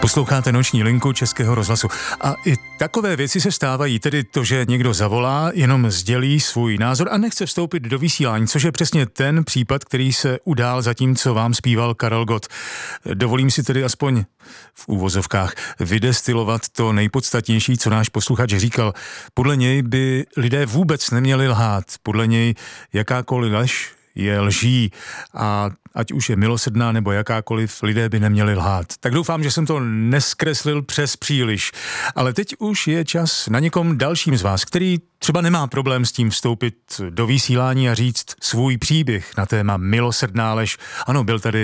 Posloucháte Noční linku Českého rozhlasu. A i takové věci se stávají, tedy to, že někdo zavolá, jenom sdělí svůj názor a nechce vstoupit do vysílání, což je přesně ten případ, který se udál zatímco vám zpíval Karel Gott. Dovolím si tedy aspoň v úvozovkách vydestilovat to nejpodstatnější, co náš posluchač říkal. Podle něj by lidé vůbec neměli lhát. Podle něj jakákoliv lež je lží a ať už je milosrdná nebo jakákoliv, lidé by neměli lhát. Tak doufám, že jsem to neskreslil přes příliš. Ale teď už je čas na někom dalším z vás, který třeba nemá problém s tím vstoupit do vysílání a říct svůj příběh na téma milosrdná lež. Ano, byla tady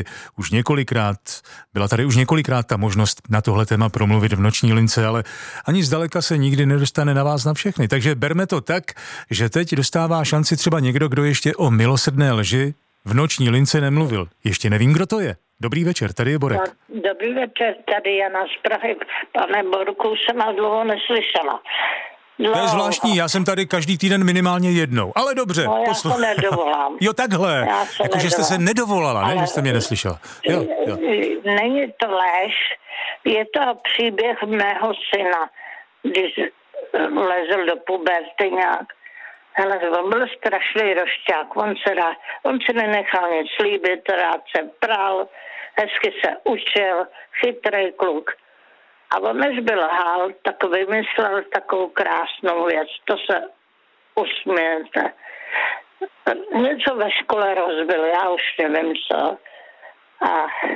už několikrát ta možnost na tohle téma promluvit v Noční lince, ale ani zdaleka se nikdy nedostane na vás na všechny. Takže berme to tak, že teď dostává šanci třeba někdo, kdo ještě o milosrdné lži v Noční lince nemluvil. Ještě nevím, kdo to je. Dobrý večer, tady je Borek. Dobrý večer, tady Jana z Prahy. Pane Borku, jsem vás dlouho neslyšela. To je zvláštní, já jsem tady každý týden minimálně jednou. Ale dobře, no, já se nedovolám. Jo, takhle, jakože jste se nedovolala, ale ne, že jste mě neslyšela. Jo. Není to lež, je to příběh mého syna, když lezl do puberty nějak. Hele, on byl strašný rošťák, on se nenechal nic líbit, rád se pral, hezky se učil, chytrý kluk. A on, než byl lhal, tak vymyslel takovou krásnou věc, to se usmějete. Něco ve škole rozbil, já už nevím co. A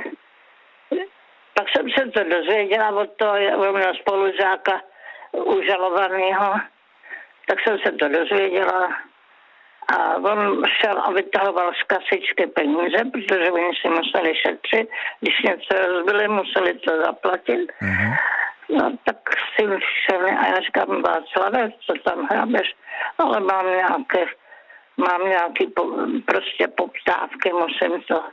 pak jsem se to dozvěděla od toho spolužáka užalovaného, tak jsem se to dozvěděla a on šel a vytahoval z kasičky peníze, protože oni si museli šetřit, když něco rozbili, museli to zaplatit. Mm-hmm. No tak si šel a já říkám, Václave, co tam hrabeš, ale mám nějaký prostě poptávky, musím to...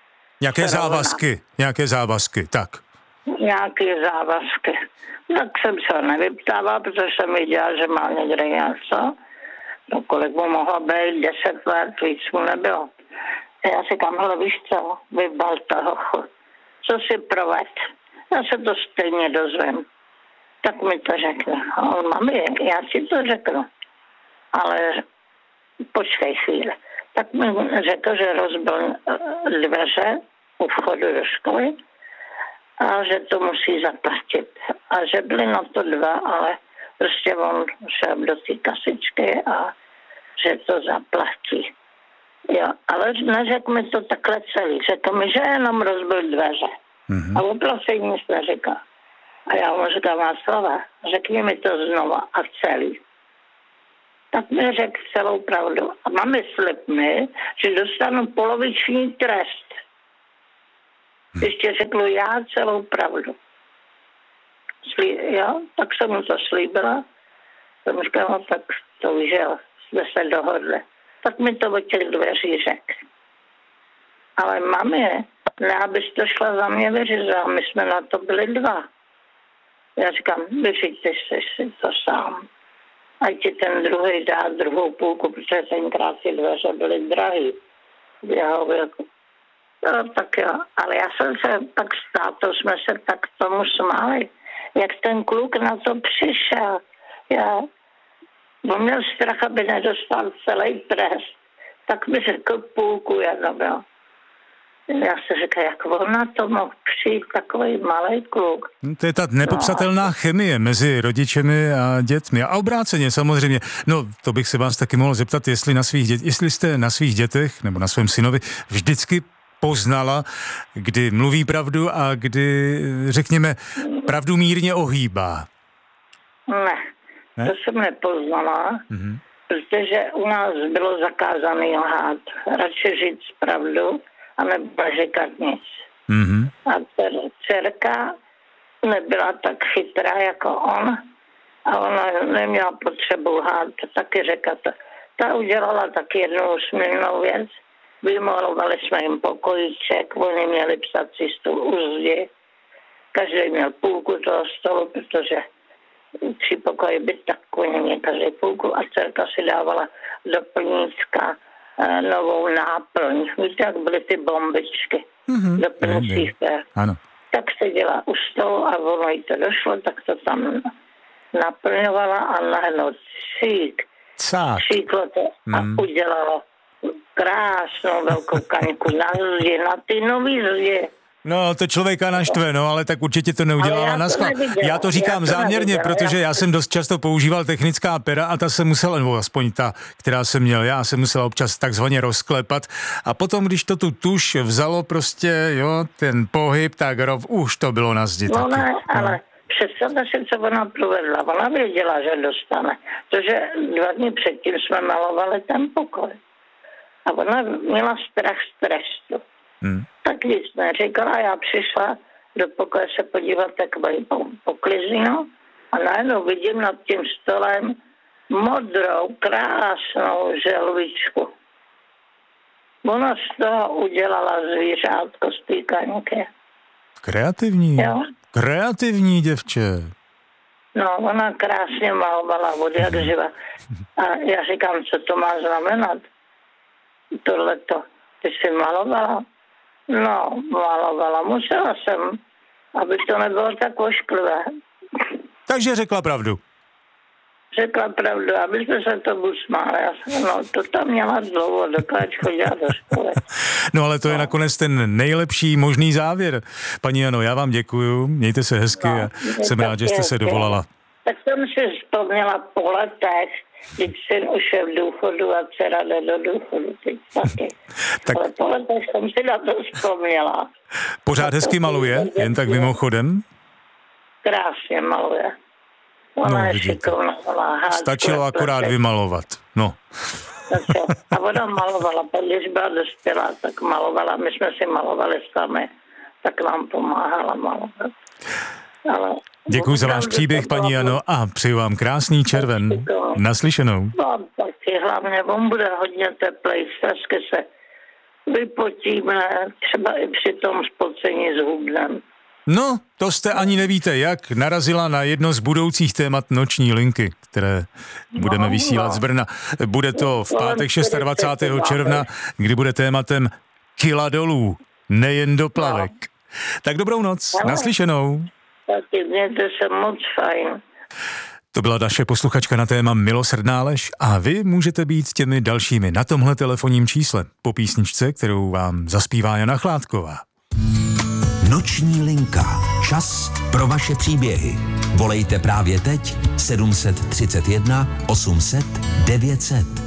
Nějaké závazky, tak. Nějaké závazky. Tak jsem se nevyptával, protože jsem viděla, že má někde něco. No kolik mu mohlo být, 10 let, víc mu nebylo. A já říkám, hele, víš co, vybal toho, co si proved. Já se to stejně dozvím. Tak mi to řekne. A on, mami, já si to řeknu. Ale počkej chvíli. Tak mi řekl, že rozbil dveře u vchodu do školy a že to musí zaplatit. A že byly na to 2, ale prostě on šel do té kasičky a že to zaplatí. Jo, ale neřekl mi to takhle celý. Řekl mi, že jenom rozbil dveře. Mm-hmm. A opravdu nic neříkal. A já mu říkám, Václava, řekni mi to znova a celý. Tak mi řekl celou pravdu. A mami, slib mi, že dostanu poloviční trest. Ještě řeknu já celou pravdu. Jo, tak jsem mu to slíbila. Jsem říkala, no, tak to už jo, jsme se dohodli. Tak mi to od těch dveří řekl. Ale mami, ne, abys to šla za mě vyřizovat, my jsme na to byli 2. Já říkám, vyřiďte si to sám. Ať ti ten druhý dá druhou půlku, protože tenkrát ty dveře byly drahý. No, tak jo, ale já jsem se pak stál, to jsme se tak tomu smáli. Jak ten kluk na to přišel. On měl strach, aby nedostal celý trest. Tak mi řekl půlku jenom, jo. Já si říkám, jak on na to mohl přijít, takový malý kluk. To je ta nepopsatelná chemie mezi rodičemi a dětmi. A obráceně samozřejmě. No, to bych se vás taky mohl zeptat, jestli jste na svých dětech nebo na svém synovi vždycky poznala, kdy mluví pravdu a kdy, řekněme, pravdu mírně ohýbá. Ne? To jsem nepoznala, protože u nás bylo zakázané lhát. Radši říct pravdu a nebyla říkat nic. Mm-hmm. A dcerka nebyla tak chytrá jako on a ona neměla potřebu lhát. Taky řekla to. Ta udělala taky jednu směrnou věc. Vymalovali jsme jim pokojíček, oni měli psací stůl u zdi. Každý měl půlku toho stolu, protože 3 pokoje byt, tak oni měli každý půlku a dcerka si dávala do plníčka novou náplň. Víte, jak byly ty bombičky do plníčích. Ano. Tak si seděla u stolu a ono jí to došlo, tak to tam naplňovala a najednou cíklo to a udělalo krásnou velkou kaňku na zdi, na ty nový zdi. No, to člověka naštve, no, ale tak určitě to neudělala na schvál. Já to říkám záměrně, protože já jsem dost často používal technická pera a ta se musela, nebo aspoň ta, která jsem měl já, se musela občas takzvaně rozklepat a potom, když to tu tuš vzalo prostě, jo, ten pohyb, tak už to bylo na zdi. No ne, ale představte si, co ona provedla. Ona věděla, že dostane, protože 2 dny předtím jsme malovali ten pokoj. A ona měla strach z trestu. Tak nic neříkala, já přišla do pokoje se podívat takový poklizino a najednou vidím nad tím stolem modrou, krásnou želvičku. Ona z toho udělala zvířátko z té kaňky. Kreativní, jo? Kreativní děvče. No, ona krásně malovala od jak živa. A já říkám, co to má znamenat? Tohleto, ty jsi malovala? No, malovala. Musela jsem, aby to nebylo tak ošklivé. Takže řekla pravdu. Řekla pravdu, aby jsme se tomu smáli. No, to tam měla dlouho, dokud chodila do školy. No, ale to je nakonec ten nejlepší možný závěr. Paní Jano, já vám děkuju, mějte se hezky a jsem rád, že jste se dovolala. Tak jsem si vzpomněla po letech, když syn už je v důchodu a dcera jde do důchodu teď taky. Tak... Ale po letech jsem si na to vzpomněla. Pořád hezky maluje, jen tak mimochodem? Krásně maluje. Ona je šikovná. Stačilo akorát vymalovat. No. A ona malovala, když byla dospělá, tak malovala. My jsme si malovali sami, tak nám pomáhala malovat. Ale děkuji za váš příběh, paní Jano, a přeju vám krásný červen. Naslyšenou. No, taky hlavně, on bude hodně teplej, strašně se vypotíme, třeba i při tom spocení s hubnem. No, to jste ani nevíte, jak narazila na jedno z budoucích témat noční linky, které budeme vysílat z Brna. Bude to v pátek 26. června, kdy bude tématem kila dolů, nejen do plavek. Tak dobrou noc, naslyšenou. Taky mějte se moc fajn. To byla naše posluchačka na téma Milosrdná lež a vy můžete být těmi dalšími na tomhle telefonním čísle po písničce, kterou vám zaspívá Jana Chládková. Noční linka. Čas pro vaše příběhy. Volejte právě teď 731 800 900.